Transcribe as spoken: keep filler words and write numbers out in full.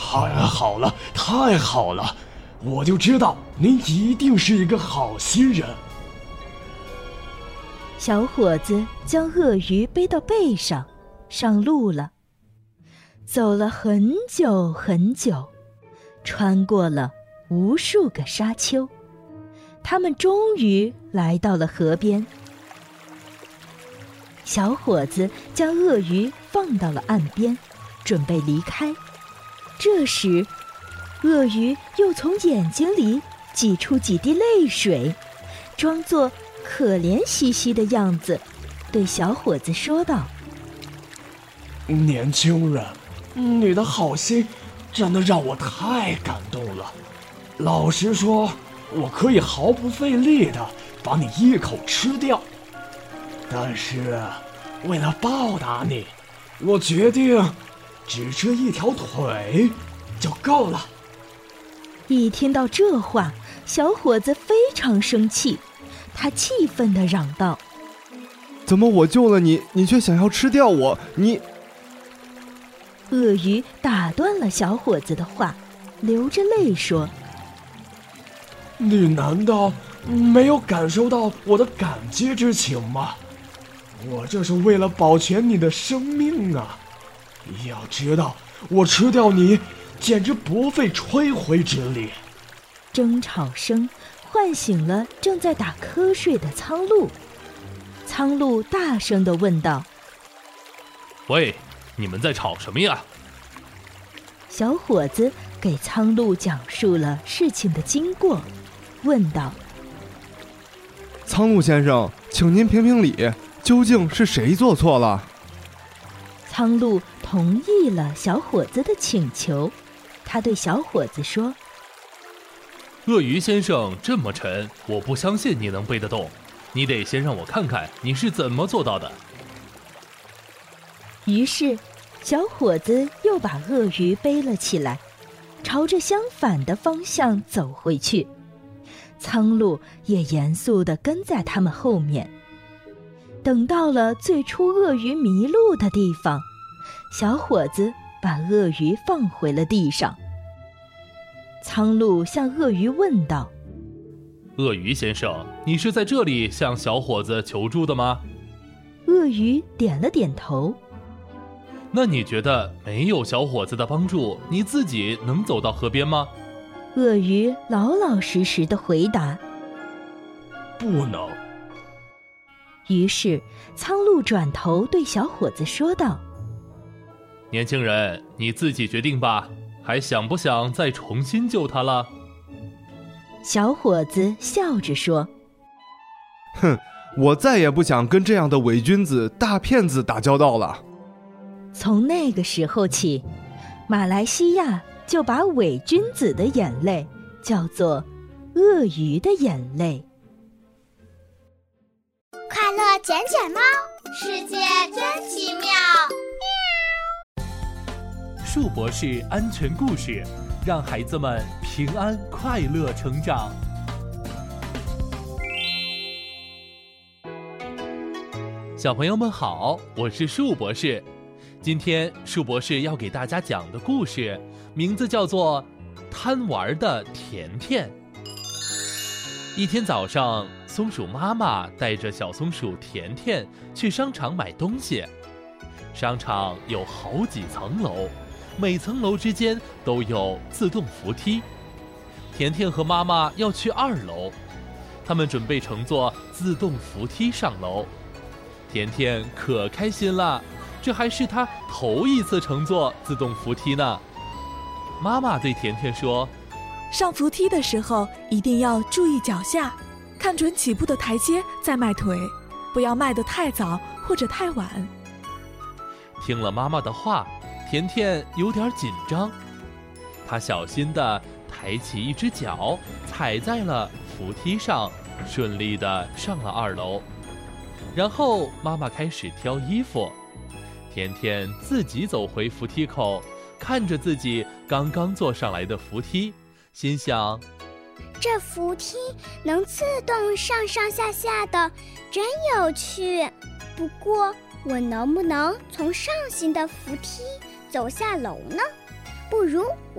太好了，太好了！我就知道你一定是一个好心人。 小伙子将鳄鱼背到背上，上路了。走了很久很久，穿过了无数个沙丘，他们终于来到了河边。小伙子将鳄鱼放到了岸边，准备离开。这时，鳄鱼又从眼睛里挤出几滴泪水，装作可怜兮兮的样子，对小伙子说道： 年轻人，你的好心真的让我太感动了。老实说，我可以毫不费力地把你一口吃掉，但是为了报答你，我决定只吃一条腿就够了。 一听到这话，小伙子非常生气，他气愤地嚷道： 怎么我救了你，你却想要吃掉我？你…… 鳄鱼打断了小伙子的话，流着泪说： 你难道没有感受到我的感激之情吗？我这是为了保全你的生命啊！要知道，我吃掉你简直不费吹灰之力。 争吵声唤醒了正在打瞌睡的苍鹭。苍鹭大声地问道： 喂，你们在吵什么呀？ 小伙子给苍鹭讲述了事情的经过，问道： 苍鹭先生，请您评评理，究竟是谁做错了？ 苍鹭同意了小伙子的请求，他对小伙子说： 鳄鱼先生这么沉，我不相信你能背得动，你得先让我看看你是怎么做到的。 于是小伙子又把鳄鱼背了起来，朝着相反的方向走回去。苍鹭也严肃地跟在他们后面。等到了最初鳄鱼迷路的地方，小伙子把鳄鱼放回了地上。苍鹭向鳄鱼问道： 鳄鱼先生，你是在这里向小伙子求助的吗？ 鳄鱼点了点头。 那你觉得没有小伙子的帮助，你自己能走到河边吗？ 鳄鱼老老实实地回答： 不能。 于是苍鹭转头对小伙子说道： 年轻人，你自己决定吧，还想不想再重新救他了？ 小伙子笑着说： 哼，我再也不想跟这样的伪君子、大骗子打交道了。 从那个时候起，马来西亚就把伪君子的眼泪叫做鳄鱼的眼泪。 快乐捡捡猫，世界真奇妙。 树博士安全故事，让孩子们平安快乐成长。小朋友们好，我是树博士。今天树博士要给大家讲的故事名字叫做贪玩的甜甜。一天早上，松鼠妈妈带着小松鼠甜甜去商场买东西。商场有好几层楼，每层楼之间都有自动扶梯。甜甜和妈妈要去二楼，他们准备乘坐自动扶梯上楼。甜甜可开心了，这还是她头一次乘坐自动扶梯呢。妈妈对甜甜说： 上扶梯的时候一定要注意脚下，看准起步的台阶再迈腿，不要迈得太早或者太晚。 听了妈妈的话，甜甜有点紧张，她小心地抬起一只脚，踩在了扶梯上，顺利地上了二楼。然后妈妈开始挑衣服，甜甜自己走回扶梯口，看着自己刚刚坐上来的扶梯，心想： 这扶梯能自动上上下下的，真有趣。不过我能不能从上行的扶梯走下楼呢？不如我